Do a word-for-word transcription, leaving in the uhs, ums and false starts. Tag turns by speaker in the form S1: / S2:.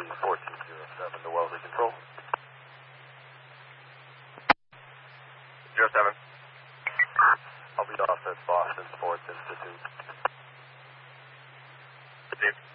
S1: fourteen zero seven to Wellesley Control.
S2: zero seven.
S1: I'll be off at Boston Sports Institute.
S2: Steve.